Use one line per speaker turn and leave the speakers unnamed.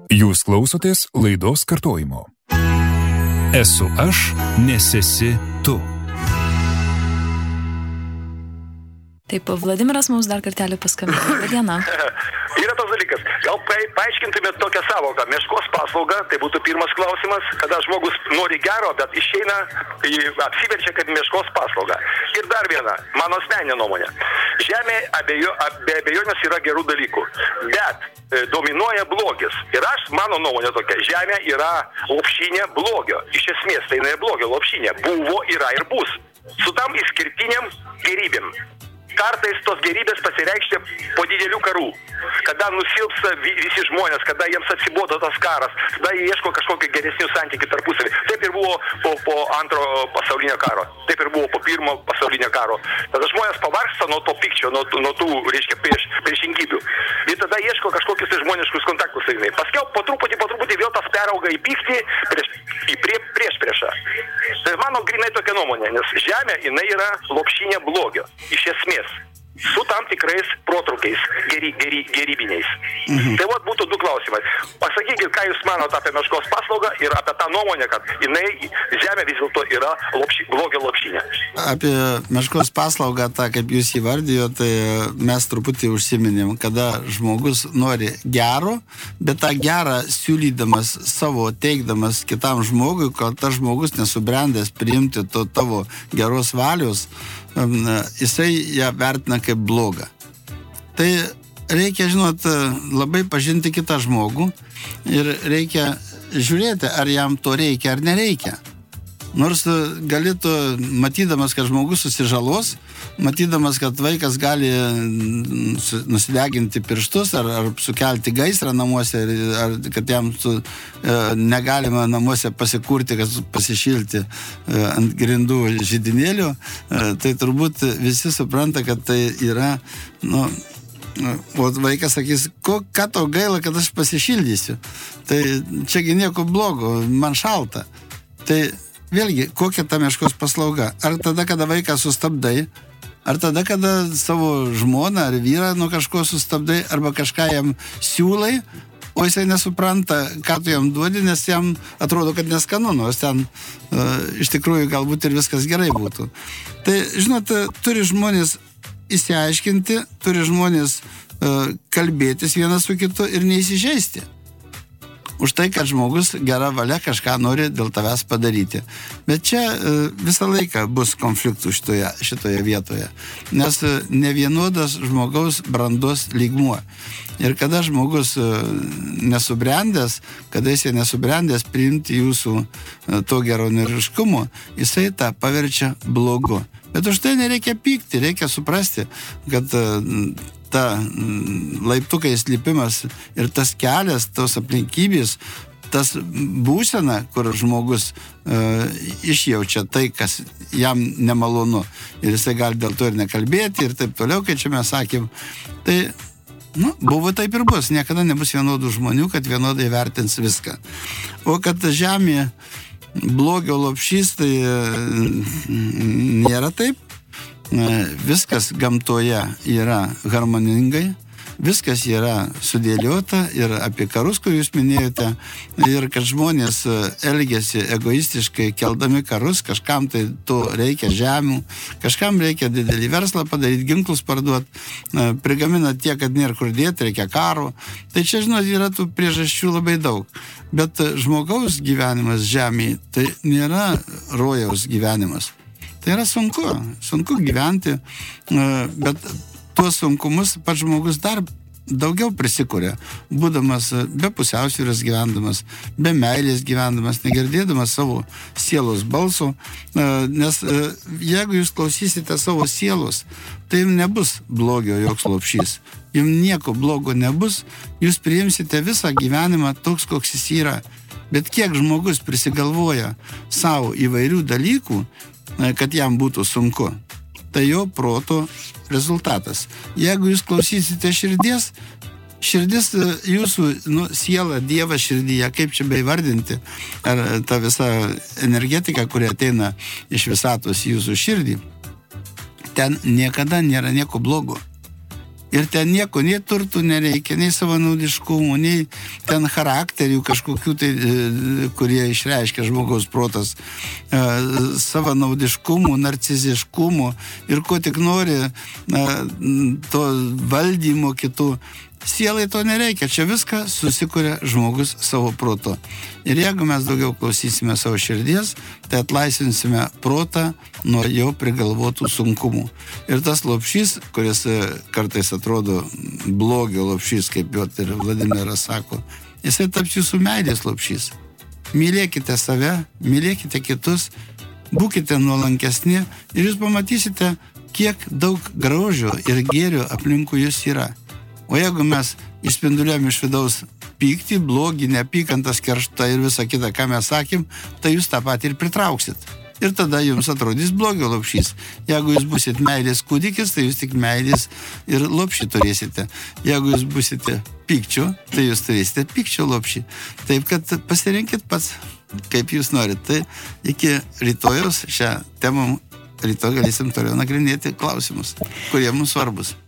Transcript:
Jūs klausotės laidos kartojimo. Esu aš, nes esi tu.
Taip, Vladimiras mums dar kartelį paskambino. Labą dieną.
Yra tas dalykas. Gal paaiškintumėt tokią savoką. Meškos paslauga, tai būtų pirmas klausimas, kada žmogus nori gero, bet išeina, apsiverčia kaip meškos paslauga. Ir dar viena, mano asmeninė nuomonė. Žemė be abejonės yra gerų dalykų, bet dominuoja blogis. Ir mano nuomonė tokia, žemė yra lopšinė blogio. Iš esmės, tai jinai blogio lopšinė. Buvo, yra ir bus. Su tam išskirtiniam gerybėm. Kartais tos gerybės pasireikšti po didelių karų, kada nusilpsta visi žmonės, kada jiems atsibodo tas karas, kada jie ieško kažkokių geresnių santykių tarpusavį. Taip ir buvo po antro pasaulinio karo, taip ir buvo po pirmo pasaulinio karo. Tada žmonės pavargsta nuo to pykčio, nuo tų, reiškia, priešingybių. Ir tada ieško kažkokius tai žmoniškus kontaktus su jais. Paskiau po truputį vėl tas perauga į pyktį, priešpriešą. Tai mano grinai tokia nuomonė, nes žemė, jinai yra lopšinė blogio, iš esmės. Su tam tikrais protrukiais gerybiniais. Tai vat būtų du klausimai. Pasakykit, ką jūs manote apie meškos paslaugą ir apie tą nuomonę, kad žemė vis dėlto yra blogio lopšinė.
Apie meškos paslaugą, tą kaip jūs įvardijo, tai mes truputį užsiminėm, kada žmogus nori gero, bet tą gerą siūlydamas savo, teikdamas kitam žmogui, kad tas žmogus nesubrendęs priimti to tavo geros valios, jisai ją vertina kaip blogą. Tai reikia, žinot, labai pažinti kitą žmogų ir reikia žiūrėti, ar jam to reikia ar nereikia. Nors galėtų, matydamas, kad žmogus susižalos, matydamas, kad vaikas gali nusideginti pirštus ar sukelti gaisrą namuose, ar kad jam negalima namuose pasikurti, kad pasišilti ant grindų židinėlių, tai turbūt visi supranta, kad tai yra, o vaikas sakys, ką tau gaila, kad aš pasišildysiu. Tai čiagi nieko blogo, man šalta. Tai vėlgi, kokia ta meškos paslauga? Ar tada, kada vaiką sustabdai, ar tada, kada savo žmoną ar vyrą nuo kažko sustabdai, arba kažką jam siūlai, o jisai nesupranta, ką tu jam duodi, nes jam atrodo, kad neskanu, nors ten iš tikrųjų galbūt ir viskas gerai būtų. Tai, žinot, turi žmonės įsiaiškinti, turi žmonės kalbėtis vienas su kitu ir neįsižeisti. Už tai, kad žmogus gera valia kažką nori dėl tavęs padaryti. Bet čia visą laiką bus konfliktų šitoje vietoje, nes ne vienodas žmogaus brandos lygmuo. Ir kada žmogus nesubrendęs, kada jis nesubrendęs priimti jūsų to geronoriškumo, jisai tą paverčia blogu. Bet už tai nereikia pykti, reikia suprasti, kad ta laiptukais lipimas ir tas kelias, tos aplinkybės, tas būsena, kur žmogus išjaučia tai, kas jam nemalonu. Ir jisai gali dėl to ir nekalbėti ir taip toliau, kai čia mes sakėm. Tai, buvo taip ir bus. Niekada nebus vienodų žmonių, kad vienodai vertins viską. O kad žemė blogio lopšys, tai nėra taip. Viskas gamtoje yra harmoningai, viskas yra sudėliota ir apie karus, kur jūs minėjote, ir kad žmonės elgiasi egoistiškai, keldami karus, kažkam tai to reikia žemių, kažkam reikia didelį verslą padaryti, ginklus parduoti, prigamina tiek, kad nėra kur dėti, reikia karo. Tai čia, žinot, yra tų priežasčių labai daug. Bet žmogaus gyvenimas žemėje tai nėra rojaus gyvenimas. Tai yra sunku gyventi, bet tuos sunkumus pats žmogus dar daugiau prisikuria, būdamas be pusiausvyros gyvendamas, be meilės gyvendamas, negirdėdamas savo sielos balso, nes jeigu jūs klausysite savo sielos, tai jums nebus blogio joks lopšys, jums nieko blogo nebus, jūs priimsite visą gyvenimą toks, koks jis yra, bet kiek žmogus prisigalvoja savo įvairių dalykų, kad jam būtų sunku, tai jo proto rezultatas. Jeigu jūs klausysite širdis jūsų, siela, Dievas širdyje, kaip čia beivardinti, ar ta visa energetika, kuri ateina iš visatos jūsų širdį, ten niekada nėra nieko blogo. Ir ten nieko, nei turtų nereikia, nei savanaudiškumų, nei ten charakterių kažkokių tai, kurie išreiškia žmogaus protas, savanaudiškumų, narciziškumų ir ko tik nori, to valdymo kitų. Sielai to nereikia, čia viską susikuria žmogus savo proto. Ir jeigu mes daugiau klausysime savo širdies, tai atlaisvinsime protą nuo jau prigalvotų sunkumų. Ir tas lopšys, kuris kartais atrodo blogio lopšys, kaip jo ir Vladimiras sako, jisai taps jūsų meilės lopšys. Mylėkite save, mylėkite kitus, būkite nuolankesni ir jūs pamatysite, kiek daug grožio ir gėrio aplinkui jūs yra. O jeigu mes išspinduliuojam iš vidaus pyktį, blogį, neapykantas, kerštą ir visą kitą, ką mes sakėm, tai jūs tą patį ir pritrauksit. Ir tada jums atrodys blogio lopšys. Jeigu jūs busit meilės kūdikis, tai jūs tik meilės ir lopšį turėsite. Jeigu jūs busite pykčio, tai jūs turėsite pykčio lopšį. Taip, kad pasirinkit pats, kaip jūs norit. Tai iki rytojos šią temą rytoj galėsim toliau nagrinėti klausimus, kurie mums svarbus.